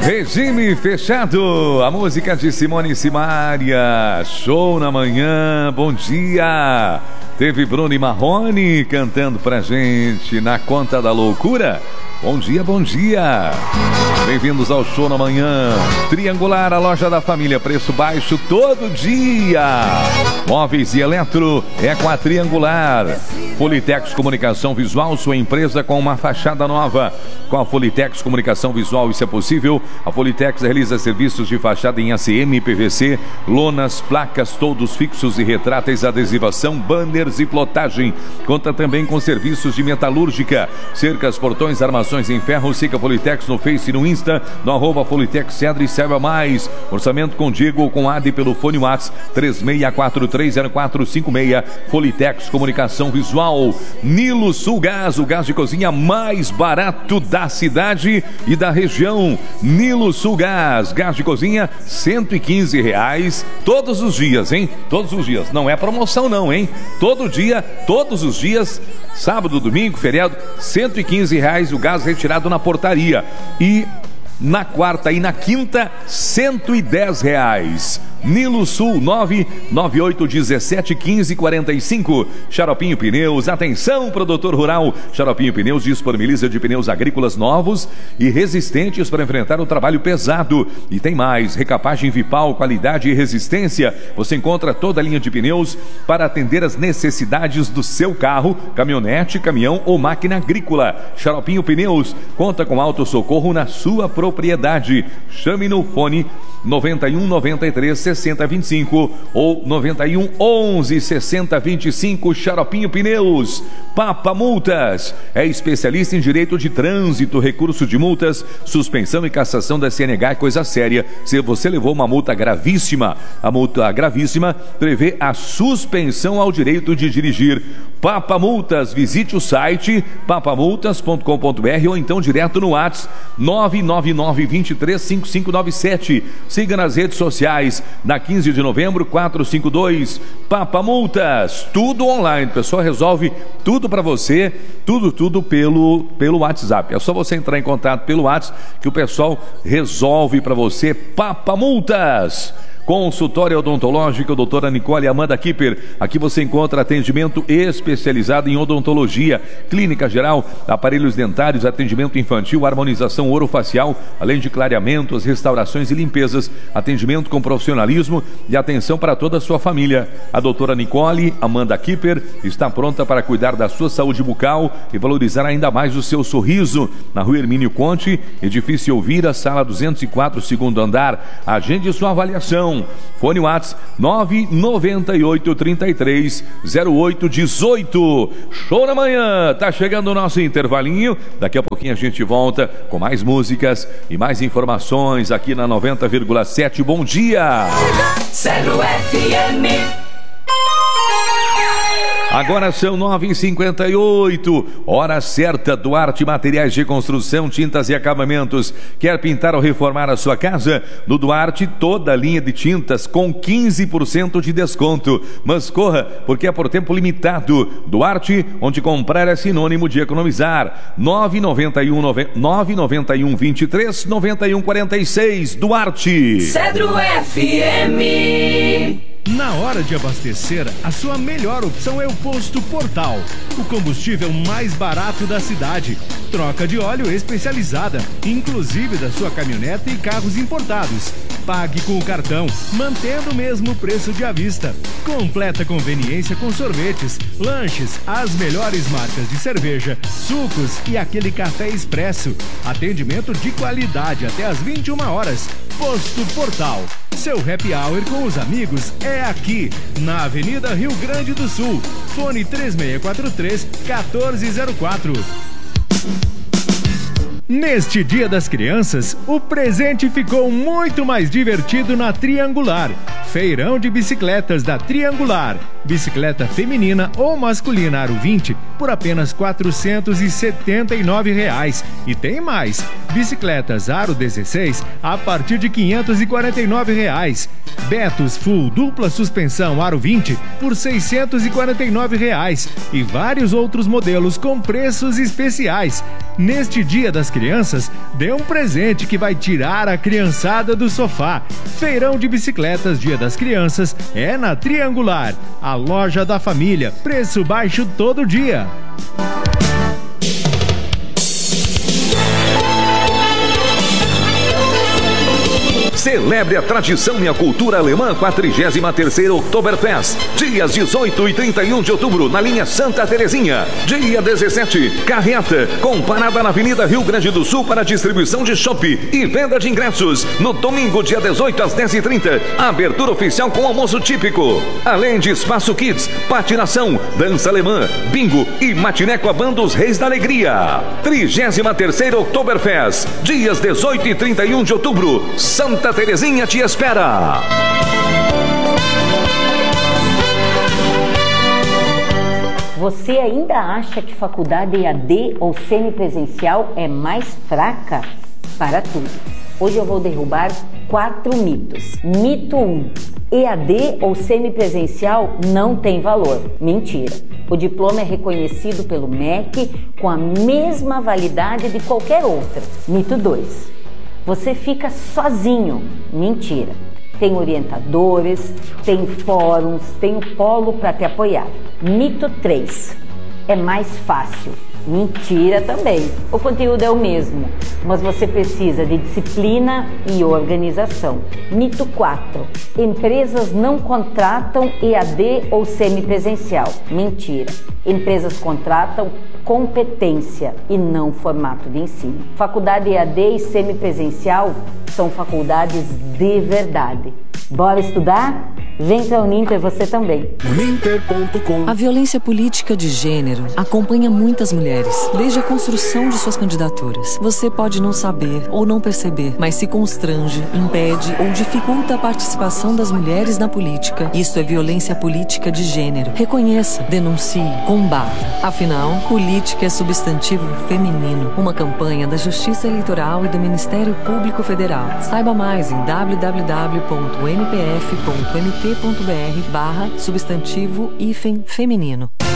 Regime fechado, a música de Simone e Simaria, show na manhã, bom dia. Teve Bruno e Marrone cantando pra gente na Conta da Loucura. Bom dia, bom dia. Bem-vindos ao Show na Manhã. Triangular, a loja da família, preço baixo todo dia. Móveis e eletro é com a Triangular. Folitex Comunicação Visual, sua empresa com uma fachada nova. Com a Folitex Comunicação Visual, isso é possível. A Folitex realiza serviços de fachada em ACM, PVC, lonas, placas, toldos fixos e retráteis, adesivação, banners e plotagem. Conta também com serviços de metalúrgica, cercas, portões, armações em ferro. Siga a Folitex no Face e no Insta, no @Folitex Cedro e saiba mais. Orçamento com Diego ou com Adi pelo fone WhatsApp 36430456. Folitex Comunicação Visual. Nilo Sul Gás, o gás de cozinha mais barato da cidade e da região. Nilo Sul Gás, gás de cozinha R$115 todos os dias, hein? Todos os dias, não é promoção não, hein? Todo dia, todos os dias, sábado, domingo, feriado, R$115 o gás retirado na portaria. E na quarta e na quinta, R$110. Nilo Sul 998171545. Xaropinho Pneus, atenção produtor rural. Xaropinho Pneus disponibiliza de pneus agrícolas novos e resistentes para enfrentar o trabalho pesado. E tem mais, recapagem Vipal, qualidade e resistência. Você encontra toda a linha de pneus para atender as necessidades do seu carro, caminhonete, caminhão ou máquina agrícola. Xaropinho Pneus conta com autossocorro na sua propriedade. Chame no fone 91 93 60 25 ou 91 11 60 25. Xaropinho Pneus. Papa Multas é especialista em direito de trânsito, recurso de multas, suspensão e cassação da CNH é coisa séria. Se você levou uma multa gravíssima, a multa gravíssima prevê a suspensão ao direito de dirigir. Papa Multas, visite o site papamultas.com.br ou então direto no WhatsApp 999235597. Siga nas redes sociais. Na 15 de novembro 452. Papa Multas, tudo online, o pessoal resolve tudo para você, tudo pelo WhatsApp. É só você entrar em contato pelo WhatsApp que o pessoal resolve para você. Papa Multas. Consultório odontológico, doutora Nicole Amanda Kipper. Aqui você encontra atendimento especializado em odontologia, clínica geral, aparelhos dentários, atendimento infantil, harmonização orofacial, além de clareamentos, restaurações e limpezas, atendimento com profissionalismo e atenção para toda a sua família. A doutora Nicole Amanda Kipper está pronta para cuidar da sua saúde bucal e valorizar ainda mais o seu sorriso. Na Rua Hermínio Conte, edifício Elvira, sala 204, segundo andar. Agende sua avaliação. Fone WhatsApp 998330818. Show na manhã, tá chegando o nosso intervalinho. Daqui a pouquinho a gente volta com mais músicas e mais informações aqui na 90,7. Bom dia. Zero FM. Agora são 9h58, hora certa. Duarte Materiais de Construção, Tintas e Acabamentos. Quer pintar ou reformar a sua casa? No Duarte, toda a linha de tintas com 15% de desconto. Mas corra, porque é por tempo limitado. Duarte, onde comprar é sinônimo de economizar. 991 23 91 46. Duarte. Cedro FM. Na hora de abastecer, a sua melhor opção é o Posto Portal, o combustível mais barato da cidade. Troca de óleo especializada, inclusive da sua caminhonete e carros importados. Pague com o cartão, mantendo o mesmo preço de à vista. Completa conveniência com sorvetes, lanches, as melhores marcas de cerveja, sucos e aquele café expresso. Atendimento de qualidade até às 21 horas. Posto Portal. Seu happy hour com os amigos é aqui, na Avenida Rio Grande do Sul. Fone 3643-1404. Neste Dia das Crianças, o presente ficou muito mais divertido na Triangular. Feirão de bicicletas da Triangular. Bicicleta feminina ou masculina aro 20 por apenas R$ 479. E tem mais, bicicletas aro 16 a partir de R$ 549. Betos Full dupla suspensão aro 20 por R$ 649 e vários outros modelos com preços especiais. Neste Dia das Crianças, dê um presente que vai tirar a criançada do sofá. Feirão de Bicicletas Dia das Crianças é na Triangular, a loja da família, preço baixo todo dia. Celebre a tradição e a cultura alemã com a 33ª Oktoberfest. Dias 18 e 31 de outubro, na linha Santa Terezinha. Dia 17, carreata, com parada na Avenida Rio Grande do Sul para distribuição de chopp e venda de ingressos. No domingo, dia 18, às 10h30, abertura oficial com almoço típico. Além de espaço kids, patinação, dança alemã, bingo e matiné com a banda Os Reis da Alegria. 33ª Oktoberfest. Dias 18 e 31 de outubro, Santa Terezinha te espera. Você ainda acha que faculdade EAD ou semipresencial é mais fraca? Para tudo. Hoje eu vou derrubar 4 mitos. Mito 1. EAD ou semipresencial não tem valor. Mentira. O diploma é reconhecido pelo MEC com a mesma validade de qualquer outra. Mito 2. Você fica sozinho. Mentira. Tem orientadores, tem fóruns, tem o polo para te apoiar. Mito 3. É mais fácil. Mentira também. O conteúdo é o mesmo, mas você precisa de disciplina e organização. Mito 4. Empresas não contratam EAD ou semipresencial. Mentira. Empresas contratam competência e não formato de ensino. Faculdade EAD e semipresencial são faculdades de verdade. Bora estudar? Vem para a Uninter você também. Uninter.com. A violência política de gênero acompanha muitas mulheres, desde a construção de suas candidaturas. Você pode não saber ou não perceber, mas se constrange, impede ou dificulta a participação das mulheres na política. Isso é violência política de gênero. Reconheça, denuncie, combata. Afinal, política é substantivo feminino. Uma campanha da Justiça Eleitoral e do Ministério Público Federal. Saiba mais em www.mpf.mp.br/substantivo-feminino.